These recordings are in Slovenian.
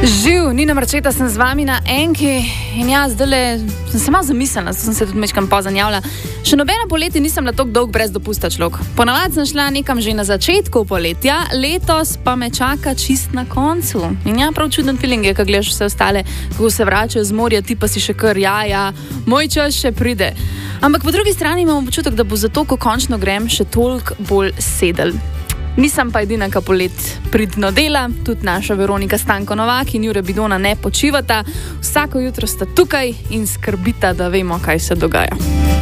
Živ, Nina Marčeta, sem z vami na Enki in jaz zdaj sem se malo zamislila, sem se tudi mečkam pozanjavila. Še nobeno poletje nisem bila tako dolg brez dopusta človek. Ponavadi sem šla nekam že na začetku poletja, letos pa me čaka čist na koncu. In ja, prav čuden feeling je, ko gledaš vse ostale, kako se vračajo z morja, ti pa si še kar, ja, moj čas še pride. Ampak po drugi strani imam občutek, da bo zato, ko končno grem, še toliko bolj sedel. Nisem pa edina, ki polet pridno dela, tudi naša Veronika Stanko Novak in Jure Bidona ne počivata. Vsako jutro sta tukaj in skrbita, da vemo, kaj se dogaja.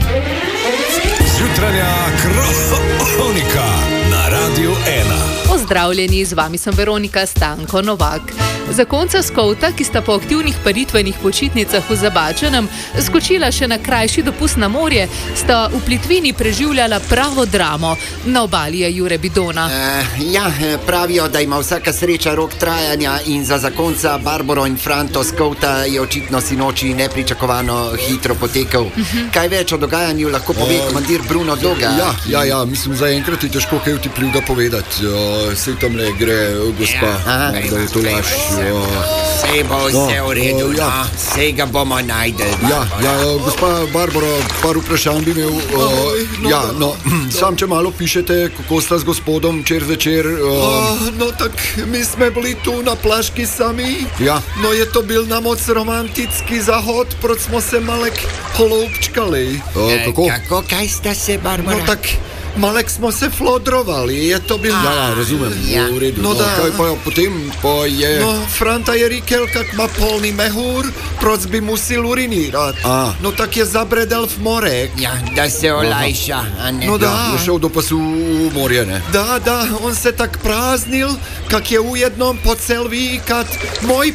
Jutranja kronika na Radiu 1. Pozdravljeni, z vami sem Veronika Stanko Novak. Zakonca skouta, ki sta po aktivnih paritvenih počitnicah v Zabačenem skočila še na krajši dopust na morje, sta v plitvini preživljala pravo dramo. Na obali je Jure Bidona. Pravijo, da ima vsaka sreča rok trajanja in za zakonca Barbaro in Franto skouta je očitno sinoči nepričakovano hitro potekel. Kaj več o dogajanju lahko pove komandir Bruno Doga? Ja, mislim, zaenkrat je težko kaj vtipljivega povedati. Sej tam le gre, gospa, da je to laž. Sej bo vse v redu, sej ga bomo najdeli. Gospa Barbara, par vprašanj bi imel. Sam, če malo pišete, kako sta z gospodom včeraj večer. Mi smo bili tu na plaški sami. Ja. No, je to bil na moc romantický zahod, proč smo se malek hloubčkali. Kako? Kako, kaj sta se, Barbara? No tak, malek smo se flodrovali, je to bil... Razumem, v redu. Kaj pa potem je... Franta je rekel, kak ma polný mehúr, proč by musil urinirat. No tak je zabredel v morek. Ja, da se olajša, a ne? No da. Je šel do pasu v morje, ne? Da, on se tak prázdnil, kak je u jednom pocel výkat Moj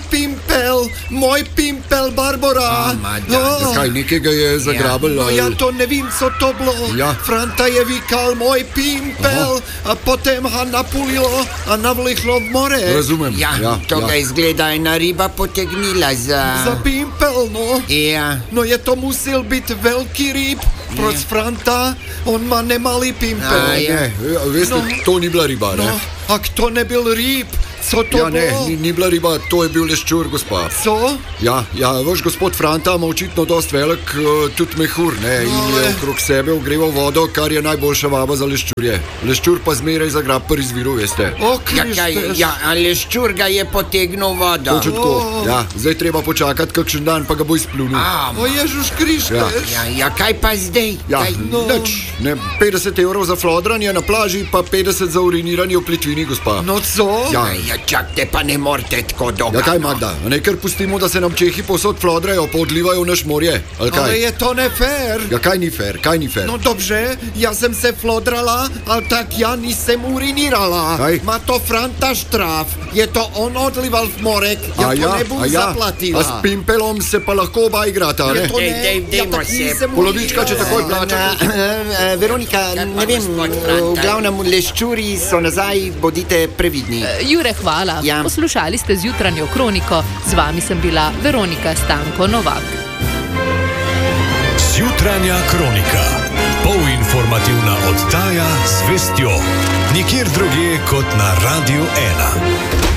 pimpel, Barbara. Kaj, nekega je zagrabel? No ja to nevím, co to bylo. Franta je výkal Moj pimpel a potem ha napulilo a navlichlo v more. Razumem. To ga izgleda ena riba potegnila za pimpel, no. No je to musil biti velký rýb, proč Franta, on má nemalý pimpel. Veste, to ni bila riba, ne? Ak to nebyl rýb, co to bylo? Ni bila riba, to je bil leščur, gospa. Co? Ja, vaš gospod Franta ima očitno dost velik tudi mehur, ne? In je okrog sebe ogreval vodo, kar je najboljša vaba za leščurje. Leščur pa zmeraj zagrab pri izviru, veste. A leščur ga je potegnil vodo. Točno tako, zdaj treba počakati kakšen dan, pa ga bo izplunil. O Ježuš Krištež. Kaj pa zdaj? Nič, 50 € za flodranje na plaži, pa 50 za uriniranje v plitvini, gospa. No co? Čakajte, pa ne morate tako dolgo. Kaj, Magda? Ne kar pustimo, da se nam Čehi povsod flodrajo, pa odlivajo v naš morje. Ale je to ne fér. Kaj ni fér? No dobře, ja sem se flodrala, ale tak ja nisem urinirala. Ma to Franta štraf. Je to on odlival v morek, ja to nebom zaplatila. A s pimpelom se pa lahko oba igrata, ne? Dejmo se. Polovička, če takoj plača. Veronika, ne vem, v glavnem leščuri so nazaj, bodite previdni. Jure, hvala. Poslušali ste zjutranjo kroniko. Z vami sem bila Veronika Stanko Novak. Zjutranja kronika. Polinformativna oddaja z vestjo. Nikjer drugje kot na Radiu 1.